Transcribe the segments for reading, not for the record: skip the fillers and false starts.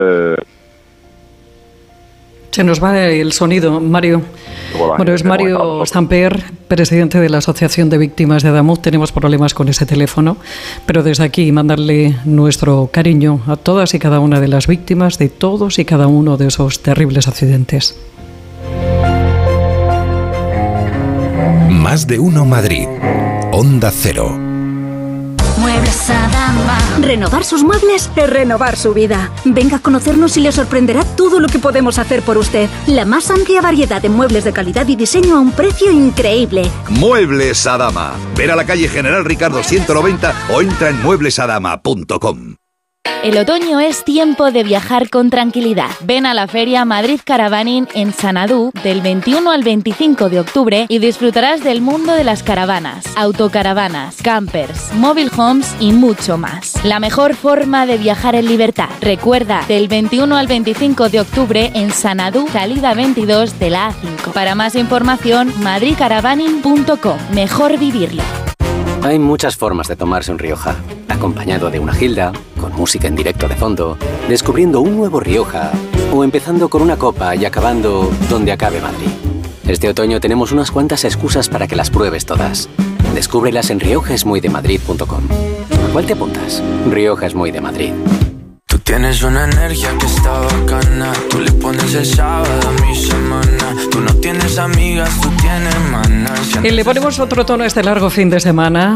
Se nos va el sonido, Mario. Bueno, es Mario Samper, presidente de la Asociación de Víctimas de Adamuz. Tenemos problemas con ese teléfono, pero desde aquí mandarle nuestro cariño a todas y cada una de las víctimas de todos y cada uno de esos terribles accidentes. Más de uno Madrid. Onda Cero. Muebles Adama. Renovar sus muebles es renovar su vida. Venga a conocernos y le sorprenderá todo lo que podemos hacer por usted. La más amplia variedad de muebles de calidad y diseño a un precio increíble. Muebles Adama. Ver a la calle General Ricardo 190 o entra en mueblesadama.com. El otoño es tiempo de viajar con tranquilidad. Ven a la Feria Madrid Caravaning en Sanadú del 21 al 25 de octubre y disfrutarás del mundo de las caravanas, autocaravanas, campers, mobile homes y mucho más. La mejor forma de viajar en libertad. Recuerda, del 21 al 25 de octubre en Sanadú, salida 22 de la A5. Para más información, madridcaravaning.com. Mejor vivirlo. Hay muchas formas de tomarse un Rioja. Acompañado de una gilda, con música en directo de fondo, descubriendo un nuevo Rioja, o empezando con una copa y acabando donde acabe Madrid. Este otoño tenemos unas cuantas excusas para que las pruebes todas. Descúbrelas en riojaesmuydemadrid.com. ¿A cuál te apuntas? Rioja es muy de Madrid. Tú tienes una energía que está bacana. Tú le pones el sábado a mi semana. Tú no tienes amigas, tú tienes manas. Y le ponemos otro tono a este largo fin de semana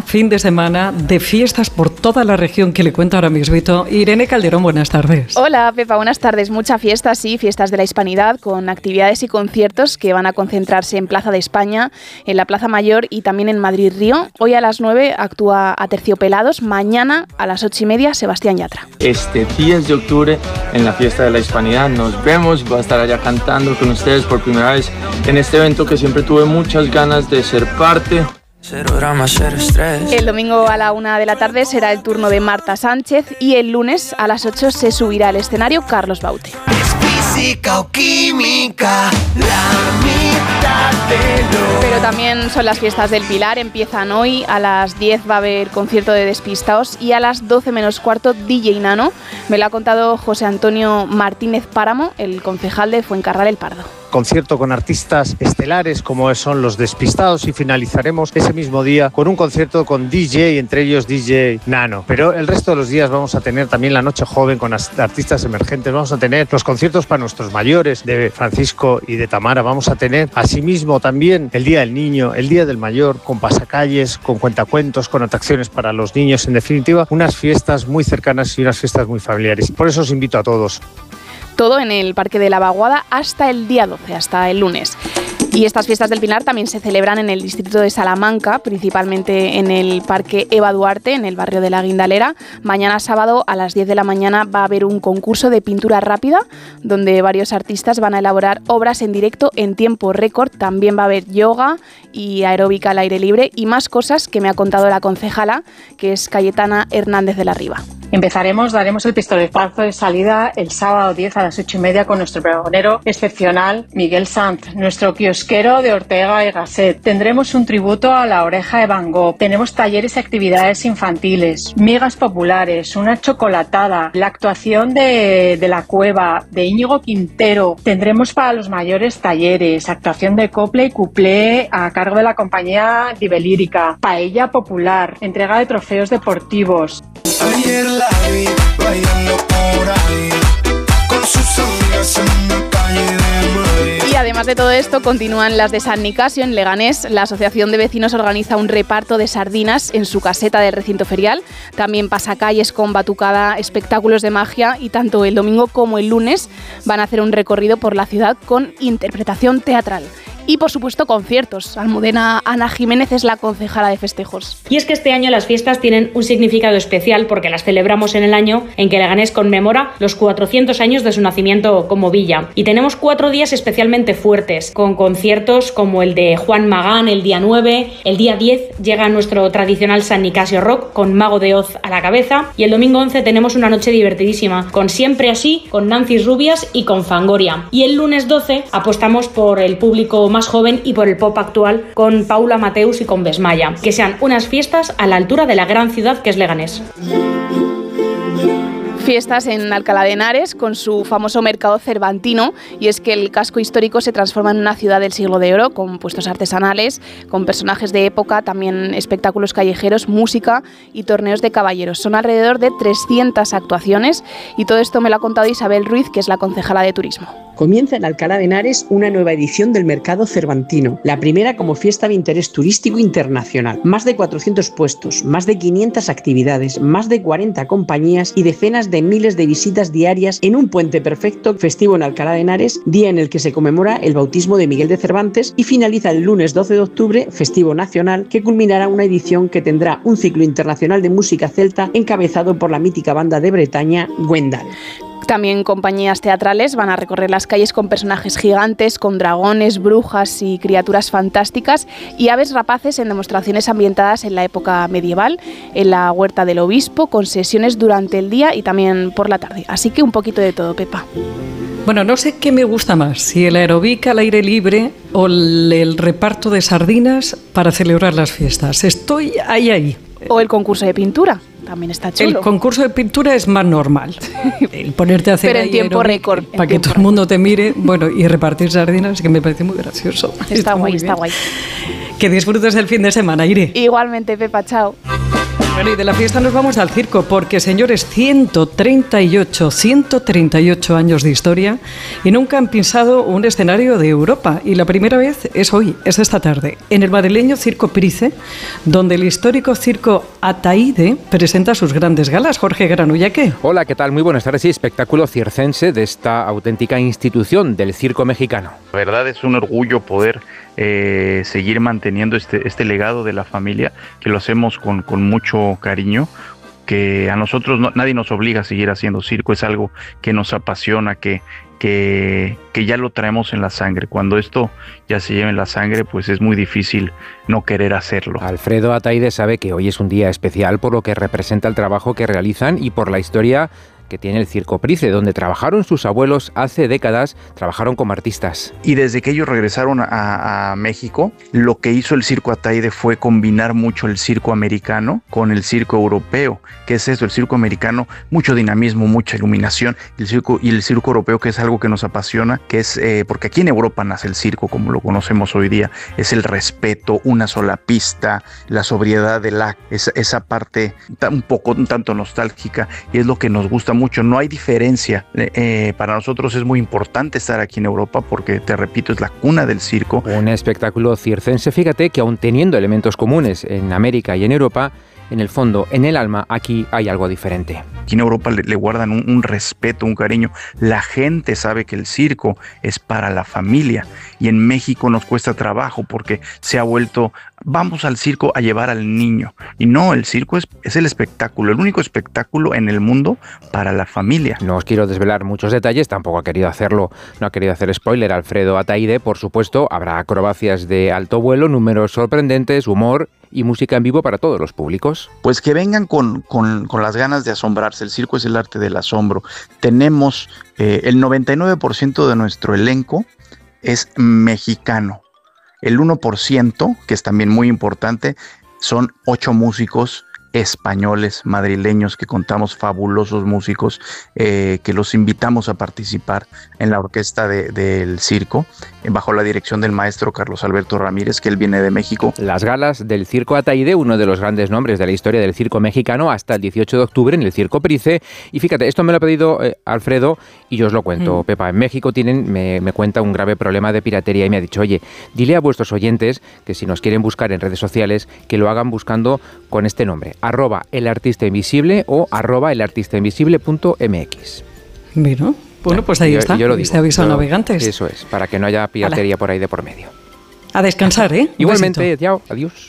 de fiestas por toda la región que le cuenta ahora mismito Irene Calderón. Buenas tardes. Hola Pepa, buenas tardes. Mucha fiesta, sí, fiestas de la Hispanidad con actividades y conciertos que van a concentrarse en Plaza de España, en la Plaza Mayor y también en Madrid Río. Hoy a las 9 actúa Aterciopelados, mañana a las 8:30 Sebastián Yatra. Este 10 de octubre en la Fiesta de la Hispanidad nos vemos, voy a estar allá cantando con ustedes por primera vez en este evento que siempre tuve muchas ganas de ser parte. Cero drama, cero estrés. El domingo a la 1 de la tarde será el turno de Marta Sánchez y el lunes a las 8 se subirá al escenario Carlos Baute. Es física o química, la mitad de lo... Pero también son las fiestas del Pilar, empiezan hoy, a las 10 va a haber concierto de Despistaos y a las 12 menos cuarto DJ Nano. Me lo ha contado José Antonio Martínez Páramo, el concejal de Fuencarral El Pardo. Concierto con artistas estelares como son los Despistados y finalizaremos ese mismo día con un concierto con DJ, entre ellos DJ Nano. Pero el resto de los días vamos a tener también la Noche Joven con artistas emergentes, vamos a tener los conciertos para nuestros mayores de Francisco y de Tamara, vamos a tener asimismo también el Día del Niño, el Día del Mayor, con pasacalles, con cuentacuentos, con atracciones para los niños, en definitiva, unas fiestas muy cercanas y unas fiestas muy familiares. Por eso os invito a todos. Todo en el Parque de la Vaguada hasta el día 12, hasta el lunes. Y estas fiestas del Pilar también se celebran en el distrito de Salamanca, principalmente en el Parque Eva Duarte, en el barrio de la Guindalera. Mañana sábado a las 10 de la mañana va a haber un concurso de pintura rápida, donde varios artistas van a elaborar obras en directo en tiempo récord. También va a haber yoga y aeróbica al aire libre y más cosas que me ha contado la concejala, que es Cayetana Hernández de la Riva. Daremos el pistoletazo de salida el sábado 10 a las 8:30 con nuestro pregonero excepcional Miguel Sanz, nuestro kiosquero de Ortega y Gasset. Tendremos un tributo a la Oreja de Van Gogh. Tenemos talleres y actividades infantiles, migas populares, una chocolatada, la actuación de La Cueva, de Íñigo Quintero. Tendremos para los mayores talleres, actuación de copla y cuplé a cargo de la compañía Libelírica, paella popular, entrega de trofeos deportivos. Ayer la vi bailando por ahí con sus amigas en la calle de Madrid. Y además de todo esto, continúan las de San Nicasio en Leganés. La asociación de vecinos organiza un reparto de sardinas en su caseta del recinto ferial. También pasacalles con batucada, espectáculos de magia y tanto el domingo como el lunes van a hacer un recorrido por la ciudad con interpretación teatral. Y, por supuesto, conciertos. Almudena Ana Jiménez es la concejala de festejos. Y es que este año las fiestas tienen un significado especial porque las celebramos en el año en que Leganés conmemora los 400 años de su nacimiento como villa. Y tenemos 4 días especialmente fuertes, con conciertos como el de Juan Magán el día 9, el día 10 llega nuestro tradicional San Nicasio Rock con Mago de Oz a la cabeza y el domingo 11 tenemos una noche divertidísima, con Siempre Así, con Nancy Rubias y con Fangoria. Y el lunes 12 apostamos por el público más joven y por el pop actual con Paula Mateus y con Besmaya. Que sean unas fiestas a la altura de la gran ciudad que es Leganés. Fiestas en Alcalá de Henares con su famoso mercado cervantino, y es que el casco histórico se transforma en una ciudad del siglo de oro con puestos artesanales, con personajes de época, también espectáculos callejeros, música y torneos de caballeros. Son alrededor de 300 actuaciones y todo esto me lo ha contado Isabel Ruiz, que es la concejala de turismo. Comienza en Alcalá de Henares una nueva edición del Mercado Cervantino, la primera como fiesta de interés turístico internacional. Más de 400 puestos, más de 500 actividades, más de 40 compañías y decenas de miles de visitas diarias en un puente perfecto festivo en Alcalá de Henares, día en el que se conmemora el bautismo de Miguel de Cervantes, y finaliza el lunes 12 de octubre, festivo nacional, que culminará una edición que tendrá un ciclo internacional de música celta encabezado por la mítica banda de Bretaña, Gwendal. También compañías teatrales van a recorrer las calles con personajes gigantes, con dragones, brujas y criaturas fantásticas, y aves rapaces en demostraciones ambientadas en la época medieval, en la Huerta del Obispo, con sesiones durante el día y también por la tarde. Así que un poquito de todo, Pepa. Bueno, no sé qué me gusta más, si el aeróbic al aire libre o el reparto de sardinas para celebrar las fiestas. Estoy ahí. O el concurso de pintura. También está chulo. El concurso de pintura es más normal. El ponerte a hacer pero en tiempo récord. Para que todo el mundo te mire, bueno, y repartir sardinas, que me parece muy gracioso. Está guay. Que disfrutes el fin de semana, Irene. Igualmente, Pepa, chao. Bueno, y de la fiesta nos vamos al circo, porque, señores, 138 años de historia y nunca han pisado un escenario de Europa. Y la primera vez es hoy, es esta tarde, en el madrileño Circo Price, donde el histórico circo Ataíde presenta sus grandes galas. Jorge Granullaque. Hola, ¿qué tal? Muy buenas tardes. Sí, espectáculo circense de esta auténtica institución del circo mexicano. La verdad es un orgullo poder seguir manteniendo este legado de la familia, que lo hacemos con mucho cariño, que a nosotros nadie nos obliga a seguir haciendo circo, es algo que nos apasiona, que ya lo traemos en la sangre. Cuando esto ya se lleva en la sangre, pues es muy difícil no querer hacerlo. Alfredo Ataíde sabe que hoy es un día especial por lo que representa el trabajo que realizan y por la historia que tiene el Circo Price, donde trabajaron sus abuelos hace décadas, trabajaron como artistas. Y desde que ellos regresaron a México, lo que hizo el Circo Ataíde fue combinar mucho el circo americano con el circo europeo. ¿Qué es eso? El circo americano, mucho dinamismo, mucha iluminación, el circo europeo, que es algo que nos apasiona, que es porque aquí en Europa nace el circo como lo conocemos hoy día, es el respeto, una sola pista, la sobriedad del acto, esa parte un tanto nostálgica, y es lo que nos gusta mucho. No hay diferencia. Para nosotros es muy importante estar aquí en Europa porque, te repito, es la cuna del circo. Un espectáculo circense, fíjate que aun teniendo elementos comunes en América y en Europa, en el fondo, en el alma, aquí hay algo diferente. Aquí en Europa le guardan un respeto, un cariño. La gente sabe que el circo es para la familia, y en México nos cuesta trabajo porque se ha vuelto, vamos al circo a llevar al niño. Y no, el circo es el espectáculo, el único espectáculo en el mundo para la familia. No os quiero desvelar muchos detalles, tampoco no ha querido hacer spoiler Alfredo Ataíde. Por supuesto, habrá acrobacias de alto vuelo, números sorprendentes, humor y música en vivo para todos los públicos. Pues que vengan con las ganas de asombrarse. El circo es el arte del asombro. Tenemos el 99% de nuestro elenco es mexicano. El 1%, que es también muy importante, son 8 músicos españoles, madrileños, que contamos fabulosos músicos, que los invitamos a participar en la orquesta del circo, bajo la dirección del maestro Carlos Alberto Ramírez, que él viene de México. Las galas del Circo Ataíde, uno de los grandes nombres de la historia del circo mexicano, hasta el 18 de octubre en el Circo Price. Y fíjate, esto me lo ha pedido Alfredo y yo os lo cuento. Pepa, en México me cuenta un grave problema de piratería y me ha dicho, oye, dile a vuestros oyentes que si nos quieren buscar en redes sociales, que lo hagan buscando con este nombre, @elartistainvisible o @elartistainvisible.mx. Mira, bueno, pues ahí está, este aviso a navegantes. Eso es, para que no haya piratería por ahí de por medio. A descansar, ¿eh? Igualmente, chao, adiós.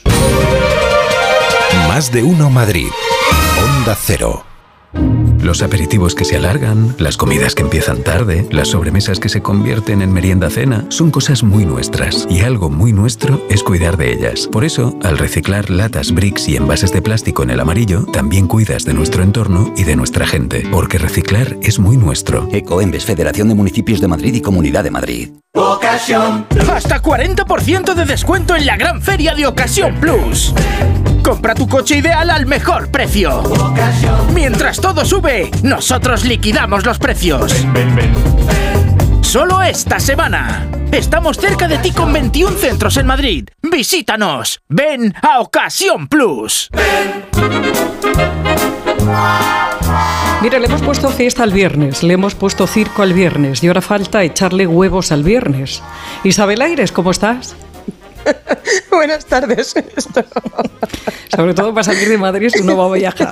Más de uno Madrid. Onda Cero. Los aperitivos que se alargan, las comidas que empiezan tarde, las sobremesas que se convierten en merienda-cena, son cosas muy nuestras, y algo muy nuestro es cuidar de ellas. Por eso, al reciclar latas, bricks y envases de plástico en el amarillo, también cuidas de nuestro entorno y de nuestra gente, porque reciclar es muy nuestro. Ecoembes, Federación de Municipios de Madrid y Comunidad de Madrid. Ocasión. Hasta 40% de descuento en la gran feria de Ocasión Plus. Compra tu coche ideal al mejor precio. Mientras todo sube, octubre, nosotros liquidamos los precios. Solo esta semana. Estamos cerca de ti con 21 centros en Madrid. Visítanos. Ven a Ocasión Plus. Mira, le hemos puesto fiesta al viernes, le hemos puesto circo al viernes y ahora falta echarle huevos al viernes. Isabel Aires, ¿cómo estás? Buenas tardes. Sobre todo para salir de Madrid si uno va a viajar.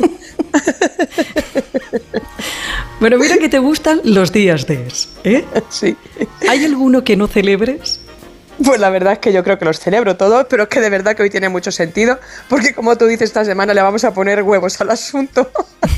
Bueno, mira que te gustan los días de ¿eh? Sí. ¿Hay alguno que no celebres? Pues la verdad es que yo creo que los celebro todos, pero es que de verdad que hoy tiene mucho sentido, porque como tú dices, esta semana le vamos a poner huevos al asunto.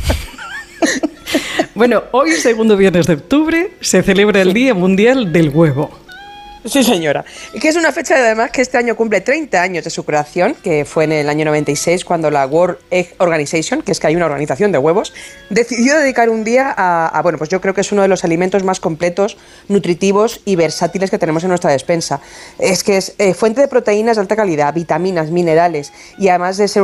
Bueno, hoy, segundo viernes de octubre, se celebra el Día Mundial del Huevo. Sí, señora. Que es una fecha además que este año cumple 30 años de su creación, que fue en el año 96 cuando la World Egg Organization, que es que hay una organización de huevos, decidió dedicar un día a bueno, pues yo creo que es uno de los alimentos más completos, nutritivos y versátiles que tenemos en nuestra despensa. Es que es fuente de proteínas de alta calidad, vitaminas, minerales y además de ser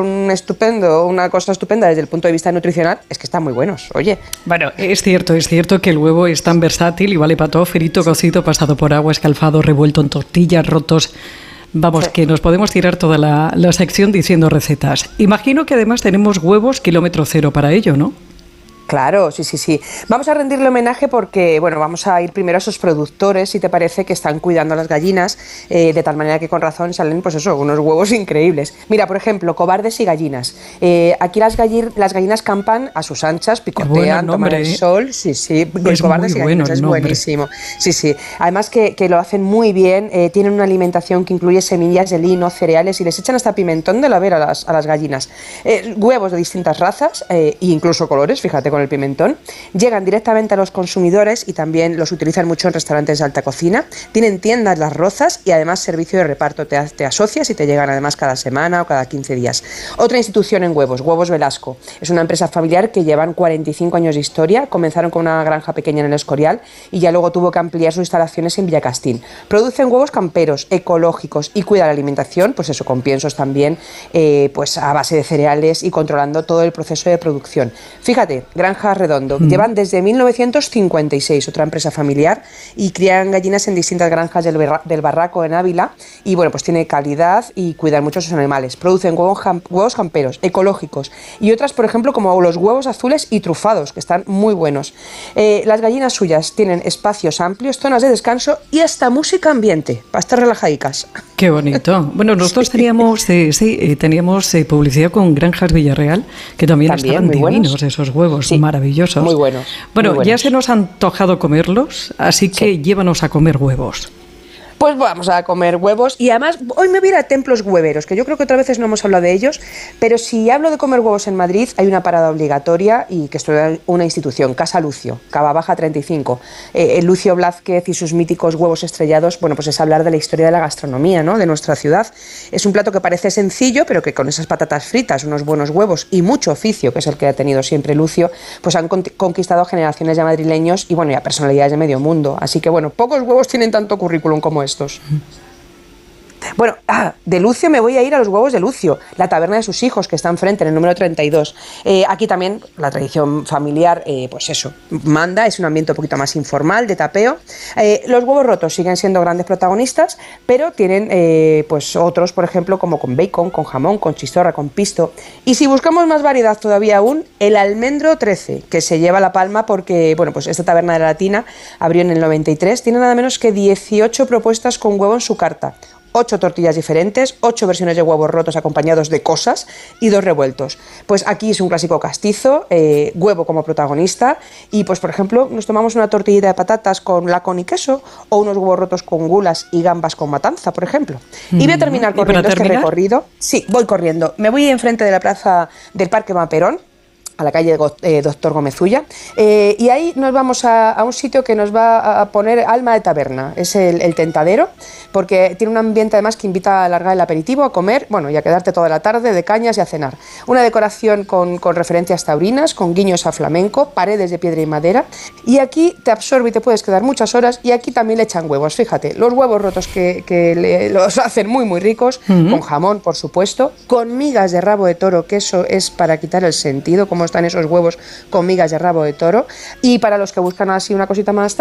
una cosa estupenda desde el punto de vista nutricional, es que están muy buenos, oye. Bueno, es cierto que el huevo es tan versátil y vale para todo, frito, cocido, pasado por agua, escalfado, revuelto en tortillas, rotos. Vamos, que nos podemos tirar toda la sección diciendo recetas. Imagino que además tenemos huevos kilómetro cero para ello, ¿no? Claro, sí. Vamos a rendirle homenaje porque, bueno, vamos a ir primero a esos productores, si te parece, que están cuidando a las gallinas, de tal manera que con razón salen, pues eso, unos huevos increíbles. Mira, por ejemplo, Cobardes y Gallinas. Aquí las gallinas campan a sus anchas, picotean, toman el sol. Sí, es Cobardes y Gallinas es buenísimo. Sí. Además que lo hacen muy bien, tienen una alimentación que incluye semillas de lino, cereales y les echan hasta pimentón de la vera a las gallinas. Huevos de distintas razas e incluso colores, fíjate, con el pimentón, llegan directamente a los consumidores y también los utilizan mucho en restaurantes de alta cocina. Tienen tiendas Las Rozas y además servicio de reparto. Te asocias y te llegan además cada semana o cada 15 días. Otra institución en huevos, Huevos Velasco. Es una empresa familiar que llevan 45 años de historia. Comenzaron con una granja pequeña en el Escorial y ya luego tuvo que ampliar sus instalaciones en Villacastín. Producen huevos camperos, ecológicos y cuidan la alimentación, pues eso, con piensos también, pues a base de cereales y controlando todo el proceso de producción. Fíjate, Granja Redondo. Llevan desde 1956, otra empresa familiar, y crían gallinas en distintas granjas del Barraco en Ávila y bueno, pues tiene calidad y cuidan mucho a sus animales. Producen huevos camperos, ecológicos y otras, por ejemplo, como los huevos azules y trufados, que están muy buenos. Las gallinas suyas tienen espacios amplios, zonas de descanso y hasta música ambiente, para estar relajadicas. Qué bonito. Bueno, nosotros teníamos publicidad con Granjas Villarreal, que también estaban divinos buenos. Esos huevos. Sí, maravillosos. Muy buenos. Bueno, muy buenos. Ya se nos ha antojado comerlos, así que llévanos a comer huevos. Pues vamos a comer huevos y además hoy me voy a ir a templos hueveros, que yo creo que otras veces no hemos hablado de ellos, pero si hablo de comer huevos en Madrid hay una parada obligatoria y que es una institución, Casa Lucio, Cava Baja 35. Lucio Blázquez y sus míticos huevos estrellados, bueno, pues es hablar de la historia de la gastronomía, ¿no?, de nuestra ciudad. Es un plato que parece sencillo, pero que con esas patatas fritas, unos buenos huevos y mucho oficio, que es el que ha tenido siempre Lucio, pues han conquistado a generaciones de madrileños y bueno, y a personalidades de medio mundo. Así que bueno, pocos huevos tienen tanto currículum como estos. Bueno, de Lucio me voy a ir a los huevos de Lucio, la taberna de sus hijos, que está enfrente, en el número 32. Aquí también la tradición familiar, pues eso, manda, es un ambiente un poquito más informal, de tapeo. Los huevos rotos siguen siendo grandes protagonistas, pero tienen pues otros, por ejemplo, como con bacon, con jamón, con chistorra, con pisto. Y si buscamos más variedad todavía aún, el almendro 13, que se lleva la palma porque, bueno, pues esta taberna de la Latina abrió en el 93, tiene nada menos que 18 propuestas con huevo en su carta. 8 tortillas diferentes, 8 versiones de huevos rotos acompañados de cosas y 2 revueltos. Pues aquí es un clásico castizo, huevo como protagonista y pues por ejemplo nos tomamos una tortillita de patatas con lacón y queso o unos huevos rotos con gulas y gambas con matanza, por ejemplo. Y voy a terminar corriendo este recorrido. Sí, voy corriendo. Me voy enfrente de la plaza del Parque Maperón, a la calle Doctor Gómez Ulla, y ahí nos vamos a un sitio que nos va a poner alma de taberna, es el Tentadero, porque tiene un ambiente además que invita a alargar el aperitivo, a comer, bueno, y a quedarte toda la tarde de cañas y a cenar. Una decoración con referencias taurinas, con guiños a flamenco, paredes de piedra y madera, y aquí te absorbe y te puedes quedar muchas horas, y aquí también le echan huevos, fíjate, los huevos rotos que los hacen muy muy ricos, con jamón, por supuesto, con migas de rabo de toro, que eso es para quitar el sentido, como cómo están esos huevos con migas de rabo de toro. Y para los que buscan así una cosita más